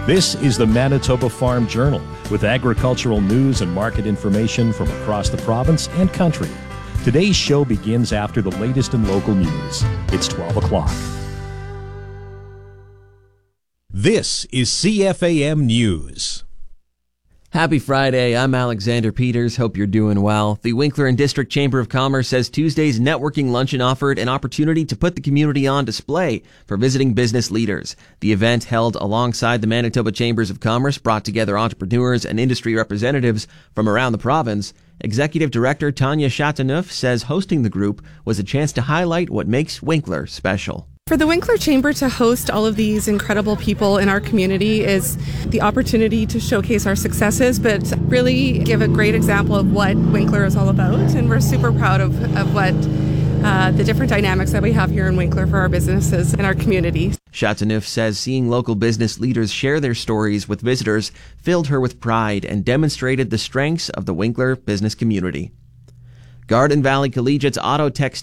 This is the Manitoba Farm Journal with agricultural news and market information from across the province and country. Today's show begins after the latest in local news. It's 12 o'clock. This is CFAM News. Happy Friday. I'm Alexander Peters. Hope you're doing well. The Winkler and District Chamber of Commerce says Tuesday's networking luncheon offered an opportunity to put the community on display for visiting business leaders. The event, held alongside the Manitoba Chambers of Commerce, brought together entrepreneurs and industry representatives from around the province. Executive Director Tanya Chateauneuf says hosting the group was a chance to highlight what makes Winkler special. For the Winkler Chamber to host all of these incredible people in our community is the opportunity to showcase our successes, but really give a great example of what Winkler is all about. And we're super proud of what the different dynamics that we have here in Winkler for our businesses and our community. Chateauneuf says seeing local business leaders share their stories with visitors filled her with pride and demonstrated the strengths of the Winkler business community. Garden Valley Collegiate's Auto Tech